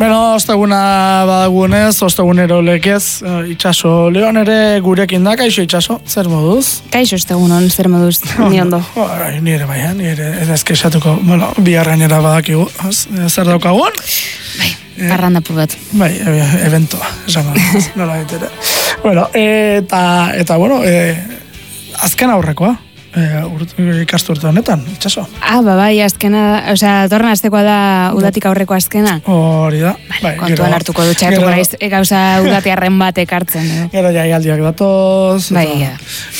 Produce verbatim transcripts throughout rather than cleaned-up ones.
Bueno, osteguna badagunez, ostegunero lekez, uh, itxaso Leon ere gurekin da, kaixo itxaso, zer moduz? Kaixo ostegunon, zer moduz, ni ondo. Orai, nire bai, nire edazkesatuko, bueno, biharrainera badakigu, zer daukagun? Bai, parrandapu bat. Bai, eventoa, esango, nola baitere. Bueno, eta, eta bueno, e, azken aurrekoa. Eh, ikasturte honetan, itxaso. Ah, ba, bai, azkena, osea, torna aztekoa da udatik aurreko azkena. Hori da. Bai, bai, kontuan hartuko dutxatuko naiz, gauza udatiarren bat ekartzen. Edo. Gero jaialdiak datoz, bai, eta,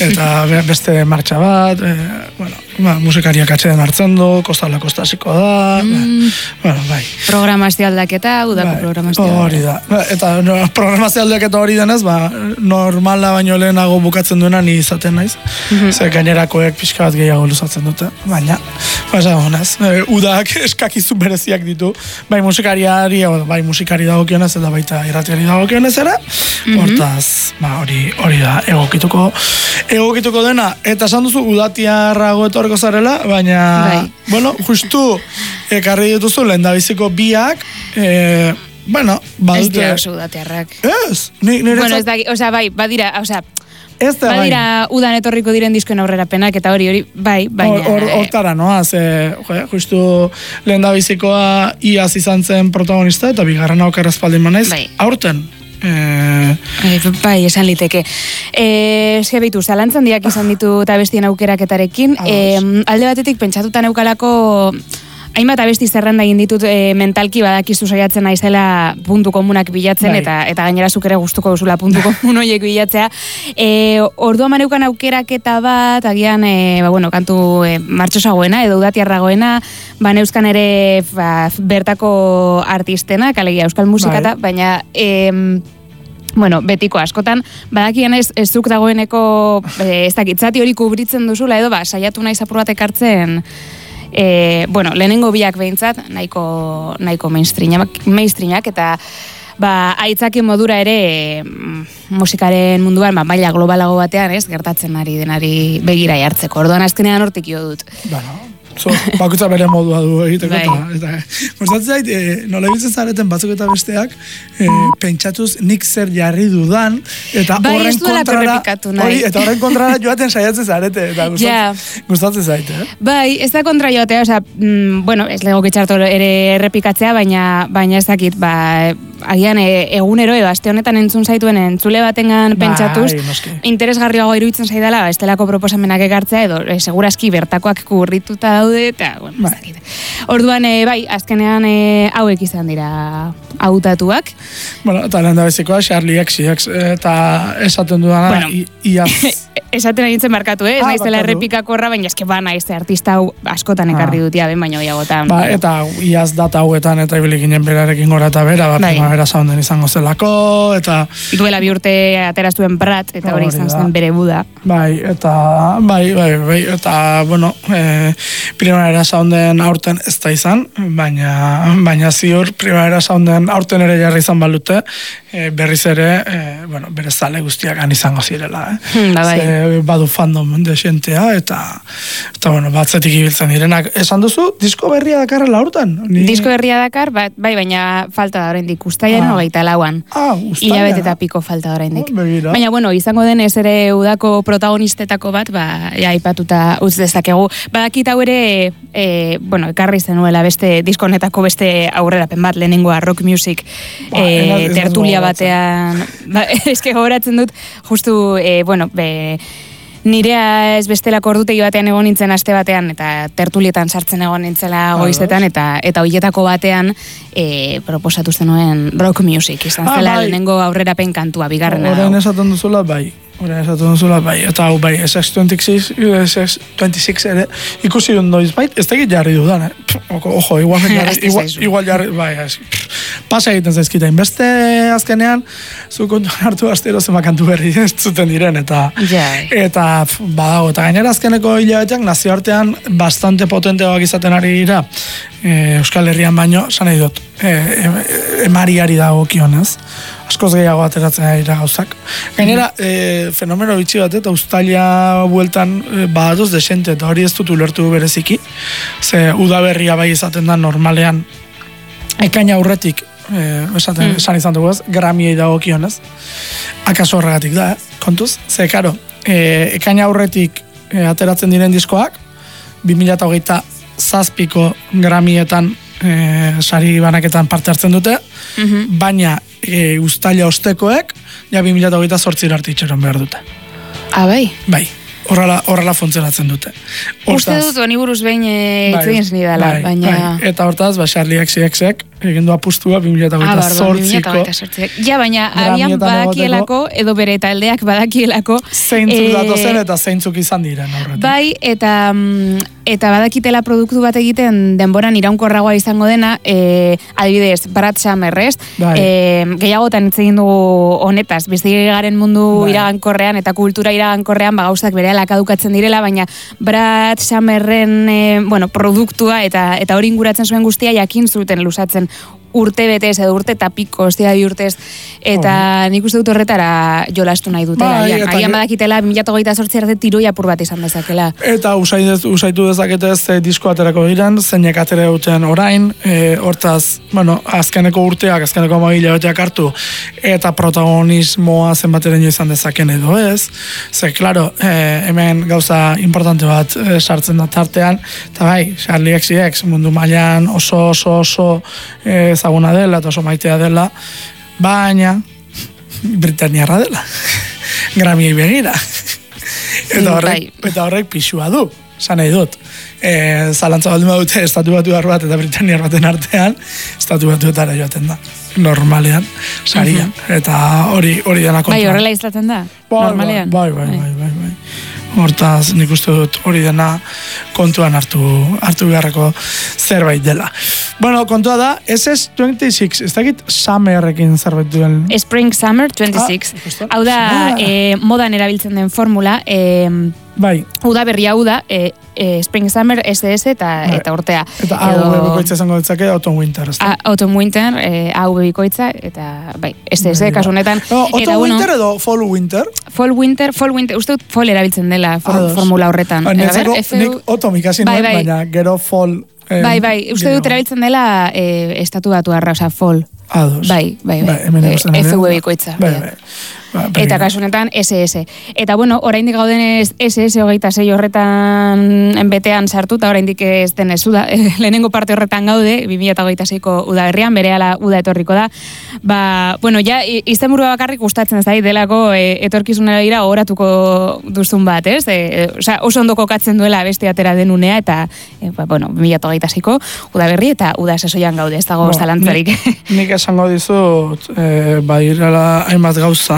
eta beste martxa bat, e, bueno, ba, musikariak atxeden hartzen du, kostala kostasiko da, mm. bueno, bai. Programazio aldaketa, udako bai, programazio. Hori da. Eta no, programazio aldaketa hori denez, ba, normala baino lehenago bukatzen duena ni izaten naiz. Mm-hmm. Zer gainerako pixka bat gehiago luzatzen dute, baina basa honaz, e, udak eskakizun bereziak ditu, bai musikariari bai musikari dagokionez eta baita irratiari dagokionez ere, mm-hmm. hortaz ba, hori, hori da egokituko egokituko dena, eta esan duzu udatiarrago etorreko zarela, baina bai. Bueno, justu ekarri dituzu lehendabiziko biak e, bueno, badute ez dira oso udatiarrak ez, nire bueno, ez da, osea, bai, badira, osea Badira, bai. Udan etorriko diren diskoen aurrera penak, eta hori, hori, bai, baina... Hortara, no? Az, eh, justu lehen da bizikoa iaz izan zen protagonista, eta bigarren aukar espaldin manaiz, bai. Aurten. Eh... Bai, esan liteke. Eh, Eske bitu, zalantzan diak izan ditu eta bestien aukeraketarekin. Eh, alde batetik, pentsatuta neukalako... Hainbat abesti zerrenda egin ditut e, mentalki badakizu saiatzen naizela puntu komunak bilatzen, bai. eta eta gainera zuk ere gustuko duzula puntu komun horiek bilatzea. E, Ordua maneukan aukeraketa bat, agian e, ba, bueno, kantu e, martxosagoena edo udatiarragoena, ba neuzkan ere ba, bertako artistena, alegia euskal musikata, bai. Baina... E, bueno, betiko askotan, badakian ez, ez zuk dagoeneko e, ez dakitzati hori kubritzen duzula, edo ba, saiatu naiz apur bat ekartzen... E, bueno, lehenengo biak behintzat, nahiko, nahiko mainstreamak, mainstreamak eta ba, aitzaki modura ere e, musikaren munduan ba, maila globalago batean, ez, gertatzen ari denari begira jartzeko. Orduan azkenean hortik jo dut. Bueno, so, bakutza bere modua du egiteko. Bai. Eta, gustatzen zait, e, nola ibiltzen zareten batzuk eta besteak, e, pentsatuz nik zer jarri dudan, eta bai, horren kontrara, hori, eta horren kontrara joaten saiatzen zarete, eta gustatzen, yeah. gustatzen zait, eh? Bai, ez da kontra joatea, oza, mm, bueno, ez lego kitxartu ere errepikatzea, baina, baina ez dakit, ba, agian e, egunero edo aste honetan entzun zaituen entzule batengan pentsatuz, bai, interesgarriago iruditzen zaidala, ba, estelako proposamenak ekartzea, edo e, seguraski bertakoak kuburrituta daude, eta, bueno, bai. Ez dakit. Orduan, e, bai, azkenean e, hauek izan dira hautatuak. Bueno, eta lehen da bezikoa, Charlie X X, eta esaten dudana, bueno, iaz... Esaten agintzen markatu, eh? Ez ah, naizela errepikakorra, baina eske ba naizte artista hau askotan ekarri ah. dutia, ben baino gehiagotan. Ba, eta iaz data hauetan eta ibili ginen berarekin gora eta bera, ba, primavera sounden izango zelako, eta... Duela bi urte ateraztuen Prat, eta hori izan zen bere Buda. Bai, eta, bai, bai, bai, eta, bueno, e, primavera sounden aurten ez da izan, baina, baina ziur, primavera sounden aurten ere jarri izan balute, e, berriz ere, e, bueno, bere zale guztiak izango zirela, eh? Hmm, ba, bai. Ze, badu fandom de xentea, eta, eta bueno, batzetik ibiltzen direnak. Esan duzu, disko berria dakarrela urtan? Ni... Disko berria dakar, bat, bai, baina falta da oraindik ustailan, ah. hogeita lauan. Ah, ustailan. Hilabete eta piko falta da oraindik. Oh, baina, bueno, izango denez ere udako protagonistetako bat, ba, ja, aipatuta utz dezakegu. Badakit hau ere, e, bueno, ekarri zenuela beste, disko honetako beste aurrerapen bat, lehenengoa rock music ba, e, tertulia batean. Ba, eske gogoratzen dut, justu, e, bueno, be, nirea ez bestelako ordutegi batean egon nintzen aste batean, eta tertulietan sartzen egon nintzela goizetan, eta eta hoietako batean e, proposatu zenuen rock music, izan ah, zela bai. Lehenengo aurrerapen kantua, bigarrena. Horren esaten duzula, bai. Horren esaten duzula, bai. Eta hau, bai, S X veintiséis ere, ikusi ondoiz, bai, ez tegit jarri dudan, eh? Ojo, igual jarri, igual, igual jarri, bai, ez. Pasa egiten zaizkita, inbeste azkenean, zu kontuan hartu astero zema kantu berri ez zuten diren, eta yeah. eta badago, eta gainera azkeneko hilabeteak nazioartean bastante potenteak izaten ari dira, e, Euskal Herrian baino, san nahi dut, e, e, emariari dago kionez, askoz gehiago ateratzen ari dira gauzak. Gainera, e, fenomeno bitxi bat, eta Uztaila bueltan e, badatoz desente, eta hori ez dut ulertu bereziki, ze udaberria bai izaten da normalean, ekaina aurretik, eh, esaten, esan izan dugu ez, Grammyei dagokionez. Akaso horregatik da, eh? Kontuz? Ze, karo, eh, ekaina aurretik eh, ateratzen diren diskoak, bi mila hogeita zazpiko Grammyetan eh, sari banaketan parte hartzen dute, Mhm. baina e, uztaila ostekoek, ja bi mila hogeita zortzira arte itxeron behar dute. Ah, bai. Bai, horrela, horrela funtzionatzen dute. Uste dut, honi buruz behin itzen zni dela, bai, baina... bai. Eta hortaz, ba, Charlie X X Ek egin du apustua bi mila hogeita zortziko. Ja, baina agian badakielako, edo bere taldeak badakielako... Zeintzuk eh, datozen eta zeintzuk izan diren horretik. Bai, eta mm, eta badakitela produktu bat egiten denboran iraunkorragoa izango dena, e, adibidez, Brad Summer, ez? Bai. E, gehiagotan hitz egin dugu honetaz, bizi garen mundu Bai. iragankorrean eta kultura iragankorrean ba gauzak berehala kadukatzen direla, baina Brad Summerren e, bueno, produktua eta eta hori inguratzen zuen guztia jakin zuten lusatzen urte betez edo urte eta piko, ez dira bi urtez, eta nik uste dut horretara jolastu nahi dutela. Bai, Agian, eta agian ge- badakitela bi mila hogeita zortzi arte tiroi apur bat izan dezakela. Eta usai dez- usaitu dezakete ze disko aterako diren, zeinek atera duten orain, e, hortaz, bueno, azkeneko urteak, azkeneko amagile bateak hartu, eta protagonismoa zenbateraino izan dezaken edo ez. Ze, klaro, e, hemen gauza importante bat e, sartzen da tartean, eta bai, Charlie X X mundu mailan oso oso oso e, ezaguna dela, eta oso maitea dela, baina Britaniarra dela. Grammyei begira. Eta horrek, eta horrek pixua du, esan nahi dut. E, zalantza baldin badute estatu batu bat eta Britaniar baten artean, estatu batuetara joaten da. Normalean, sarian. Eta hori hori dena kontua. Bai, horrela izaten da, Bai, normalean. Bai, bai, bai, bai, bai. Hortaz, nik uste dut hori dena kontuan hartu hartu beharreko zerbait dela. Bueno, kontua da, S S hogeita sei, ez dakit Summerrekin zerbait duen. Spring Summer hogeita sei. Hau da, Ah. e, modan erabiltzen den formula, e, Bai. uda berria hau da, e, e, Spring Summer, S S eta, Bai. eta urtea. Eta hau bikoitza izango ditzake Autumn Winter, ez da? A, Autumn Winter, e, hau bikoitza, eta bai, S S Bai, kasu honetan. No, Eta, Autumn bueno, Winter edo Fall Winter? Fall Winter, Fall Winter, uste dut fall erabiltzen dela for, Ados. formula horretan. Ba, A ber, Netzako, F U- nik Autumn ikasi Bai, nuen, bai. baina gero Fall... eh, Bai, bai, uste dut gehiago. erabiltzen dela e, estatu batu arra, oza, fall. Ados. Bai, bai, bai. Bai, hemen E, ikusten F U ere. bikoitza. Bai, bai. bai. Ba, Eta begira. kasu honetan S S. Eta bueno, oraindik gauden S S hogeita sei horretan betean sartu, eta oraindik ez den ez uda, lehenengo parte horretan gaude, bi mila hogeita seiko udaberrian, berehala uda etorriko da. Ba, bueno, ja, i- izenburua bakarrik gustatzen zait delako e, etorkizunera dira oratuko duzun bat, ez? E, osea, oso ondo kokatzen duela beste atera denunea, eta, e, ba, bueno, bi mila hogeita seiko udaberri eta uda sasoian gaude, ez dago Bo, zalantzarik. Nik, nik esango dizut, e, bairala hainbat gauza,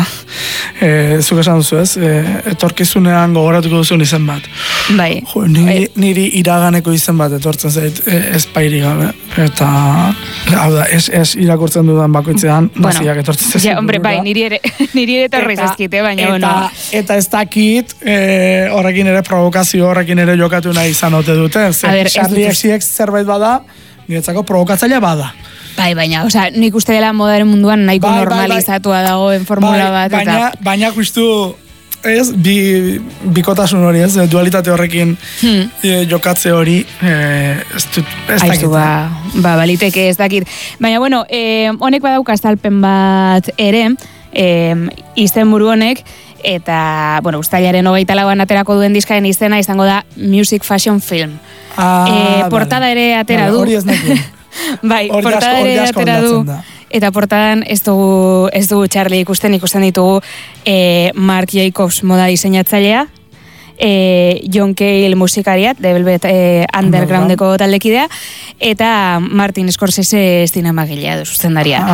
e, zuk esan duzu ez, e, etorkizunean gogoratuko duzun izen bat. Bai. Jo, niri, niri iraganeko izen bat etortzen zait e, ezpairi gabe. Eta, hau da, ez, ez irakurtzen dudan bakoitzean, naziak etortzen zait. Ja, hombre, bai, niri ere, niri ere etorri Eta- zaizkite, baina, eta, bueno. Eta ez dakit, e, horrekin ere provokazio horrekin ere jokatu nahi izan ote dute. A ber, ez Charlie dut- X X zerbait bada, niretzako provokatzailea bada. Bai, baina, osea, nik uste dela modaren munduan nahiko Bai, bai, bai. normalizatua dagoen formula bat, baina, eta... baina justu, ez, bi, bikotasun hori, ez, dualitate horrekin Hmm. e, jokatze hori, e, ez dut, ez Aizu, dakit. ba, ba, baliteke ez dakit. Baina, bueno, eh, honek badauka azalpen bat ere, eh, izenburu honek, eta, bueno, uztailaren hogeita lauan aterako duen diskaren izena izango da Music Fashion Film. Ah, eh, portada vale. ere atera Vale, du. hori ez nekien. Bai, Hori portada asko- hori ere asko atera du. aldatzen da. Eta portadan ez dugu, ez dugu Charlie ikusten, ikusten ditugu eh, Marc Jacobs moda diseinatzailea, eh, John Cale musikariat, The Velvet eh, Undergroundeko taldekidea, eta Martin Scorsese zinemagilea du zuzendaria.